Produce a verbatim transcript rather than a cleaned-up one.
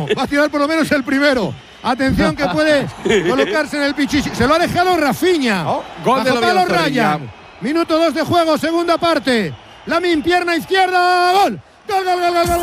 va a tirar por lo menos el primero. Atención que puede colocarse en el pichichi. Se lo ha dejado Rafinha. Oh, gol de Palo Ryan. Minuto dos de juego, segunda parte. Lamine, pierna izquierda. Gol. Gol, gol, gol, gol.